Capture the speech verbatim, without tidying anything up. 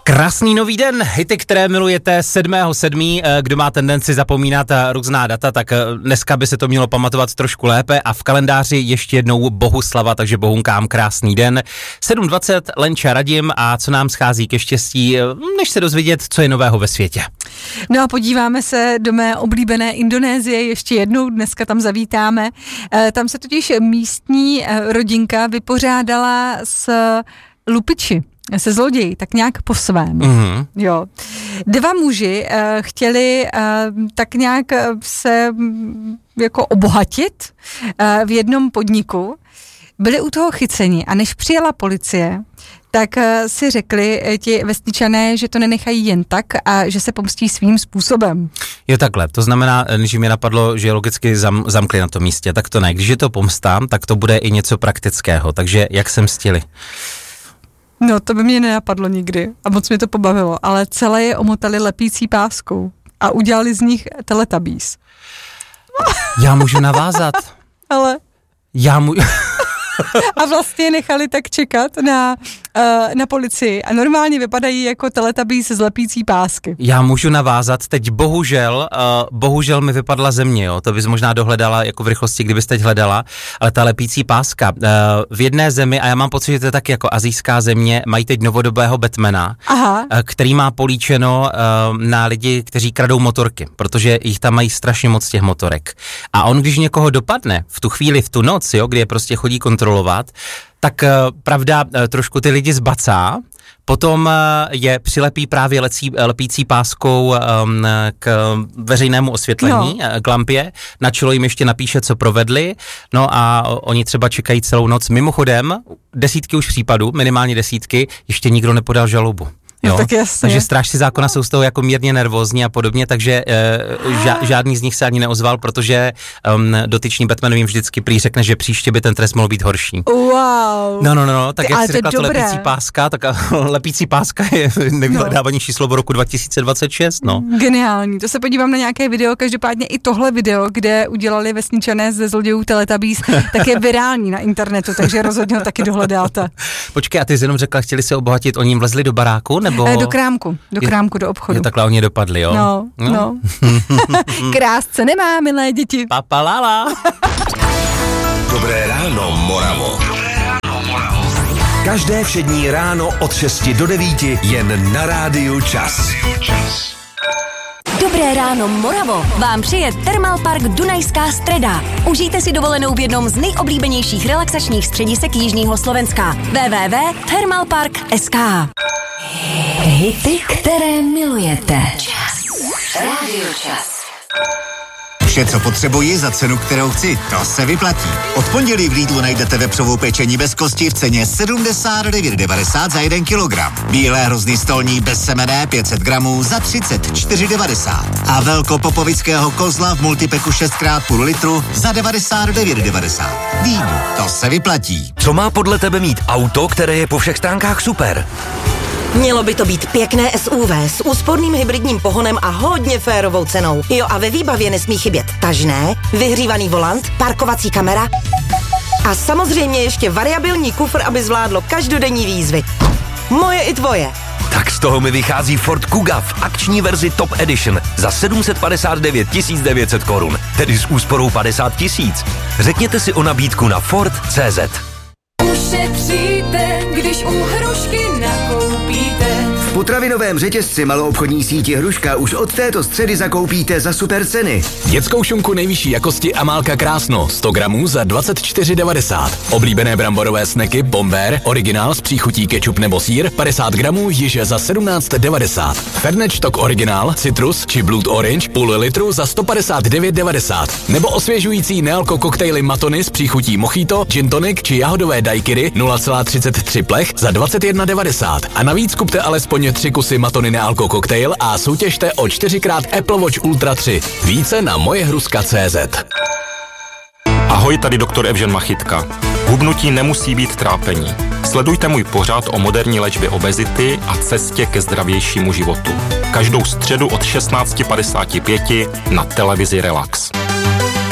Krásný nový den, hity, které milujete sedmého sedmého Kdo má tendenci zapomínat různá data, tak dneska by se to mělo pamatovat trošku lépe a v kalendáři ještě jednou Bohuslava, takže Bohunkám krásný den. sedm dvacet, Lenča Radim a co nám schází ke štěstí, než se dozvědět, co je nového ve světě. No a podíváme se do mé oblíbené Indonésie ještě jednou, dneska tam zavítáme. Tam se totiž místní rodinka vypořádala s lupiči, se zloději, tak nějak po svém. Mm-hmm. Jo. Dva muži uh, chtěli uh, tak nějak se um, jako obohatit uh, v jednom podniku. Byli u toho chyceni a než přijela policie, tak uh, si řekli uh, ti vesničané, že to nenechají jen tak a že se pomstí svým způsobem. Je takhle, to znamená, že mi napadlo, že je logicky zam, zamkli na tom místě, tak to ne. Když je to pomsta, tak to bude i něco praktického, takže jak se mstili? No, to by mě nenapadlo nikdy a moc mě to pobavilo, ale celé je omotali lepící páskou a udělali z nich Teletubbies. Já můžu navázat. Ale... Já můžu... A vlastně nechali tak čekat na, uh, na policii a normálně vypadají jako Teletubbies z lepící pásky. Já můžu navázat, teď bohužel, uh, bohužel mi vypadla země, jo, to bys možná dohledala jako v rychlosti, kdybys teď hledala, ale ta lepící páska uh, v jedné zemi, a já mám pocit, že to je taky jako asijská země, mají teď novodobého Batmana, Aha. Uh, který má políčeno uh, na lidi, kteří kradou motorky, protože jich tam mají strašně moc těch motorek. A on, když někoho dopadne v tu chvíli, v tu noc, jo, kdy je prostě chodí kontrolovat, tak pravda trošku ty lidi zbacá, potom je přilepí právě lecí, lepící páskou um, k veřejnému osvětlení, no. k lampě, na čelo jim ještě napíše, co provedli, no a oni třeba čekají celou noc. Mimochodem, desítky už případů, minimálně desítky, ještě nikdo nepodal žalobu. Jo? No, tak jasně. Takže strážci zákona jsou z toho jako mírně nervózní a podobně, takže e, ža, žádný z nich se ani neozval, protože um, dotyčný Batman jim vždycky prý řekne, že příště by ten trest mohl být horší. Wow. No, no, no, tak Ty, jak jsi řekla, to dobré. lepící páska, tak lepící páska je nevyhledávanější slovo roku dva tisíce dvacet šest, no. Geniální, to se podívám na nějaké video, každopádně i tohle video, kde udělali vesničané ze zlodějů Teletubbies, tak je virální na internetu, takže rozhodně ho taky dohledáte. Počkej, a ty jsi jenom řekla, chtěli se obohatit, oni jim vlezli do baráku, nebo? Do krámku, do krámku, do obchodu. Jo, takhle oni dopadli, jo? No, no. no. Krásce nemá, milé děti. Papalala. Dobré ráno, Moravo. Každé všední ráno od šesti do devíti jen na rádiu Čas. Dobré ráno, Moravo, vám přeje Thermal Park Dunajská Streda. Užijte si dovolenou v jednom z nejoblíbenějších relaxačních středisek jižního Slovenska. w w w tečka thermal park tečka es ká. Hity, které milujete. Čas. Rádio Čas. Vše, co potřebuji za cenu, kterou chci, to se vyplatí. Od pondělí v Lidlu najdete vepřovou pečení bez kosti v ceně sedmdesát devět devadesát za jeden kilogram. Bílé hrozny stolní bezsemenné pět set gramů za třicet čtyři devadesát. A velkopopovického kozla v multipeku šest krát půl litru za devadesát devět devadesát. Vím, to se vyplatí. Co má podle tebe mít auto, které je po všech stránkách super? Mělo by to být pěkné S U V s úsporným hybridním pohonem a hodně férovou cenou. Jo, a ve výbavě nesmí chybět tažné, vyhřívaný volant, parkovací kamera a samozřejmě ještě variabilní kufr, aby zvládlo každodenní výzvy. Moje i tvoje. Tak z toho mi vychází Ford Kuga v akční verzi Top Edition za sedm set padesát devět tisíc devět set korun, tedy s úsporou padesát tisíc. Řekněte si o nabídku na Ford tečka cé zet. Ušetříte, když u Hrušky nakoupíte. V potravinovém řetězci maloobchodní síti Hruška už od této středy zakoupíte za super ceny. Dětskou šunku nejvyšší jakosti Amálka Krásno sto gramů za dvacet čtyři devadesát. Oblíbené bramborové sneky Bombér, originál s příchutí kečup nebo sýr padesát gramů již za sedmnáct devadesát. Fernet Stock originál, citrus či Blood Orange půl litru za sto padesát devět devadesát. Nebo osvěžující nealko koktejly Matony s příchutí mojito, gin tonic či jahodové daiquiri nula celá třicet tři plech za dvacet jedna devadesát. A navíc kupte alespoň tři kusy Matony nealko koktejl a soutěžte o čtyřikrát Apple Watch Ultra tři. Více na mojehruska tečka cé zet. Ahoj, tady doktor Evžen Machytka. Hubnutí nemusí být trápení. Sledujte můj pořad o moderní léčbě obezity a cestě ke zdravějšímu životu. Každou středu od šestnáct padesát pět na televizi Relax.